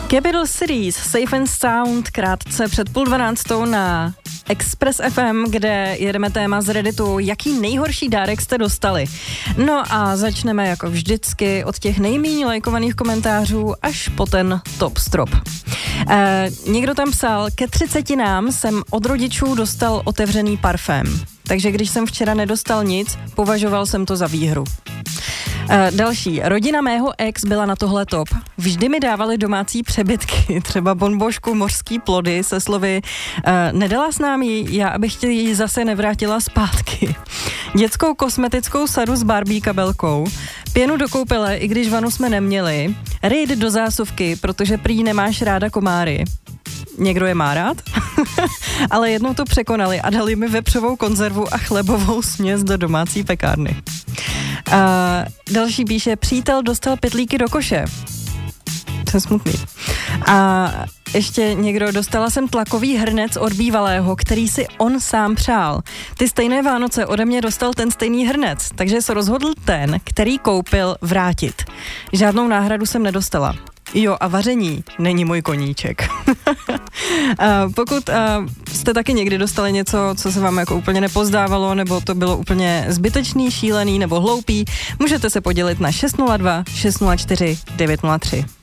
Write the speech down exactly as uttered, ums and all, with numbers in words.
Capital Cities, Safe and Sound, krátce před půl dvanáctou na Express F M, kde jedeme téma z Redditu, jaký nejhorší dárek jste dostali. No a začneme jako vždycky od těch nejméně lajkovaných komentářů až po ten top strop. E, někdo tam psal, ke třicetinám jsem od rodičů dostal otevřený parfém. Takže když jsem včera nedostal nic, považoval jsem to za výhru. Uh, další. Rodina mého ex byla na tohle top. Vždy mi dávali domácí přebytky, třeba bonbošku, mořský plody se slovy uh, nedala s námi, já abych ji zase nevrátila zpátky. Dětskou kosmetickou sadu s Barbie kabelkou, pěnu do koupele, i když vanu jsme neměli, rejd do zásuvky, protože prý nemáš ráda komáry. Někdo je má rád, ale jednou to překonali a dali mi vepřovou konzervu a chlebovou směs do domácí pekárny. A další píše, přítel dostal pytlíky do koše. To je smutný. A ještě někdo, dostala jsem tlakový hrnec od bývalého, který si on sám přál. Ty stejné Vánoce ode mě dostal ten stejný hrnec, takže se rozhodl ten, který koupil, vrátit. Žádnou náhradu jsem nedostala. Jo, a vaření není můj koníček. A pokud a jste taky někdy dostali něco, co se vám jako úplně nepozdávalo, nebo to bylo úplně zbytečný, šílený nebo hloupý, můžete se podělit na šest nula dva šest nula čtyři devět nula tři.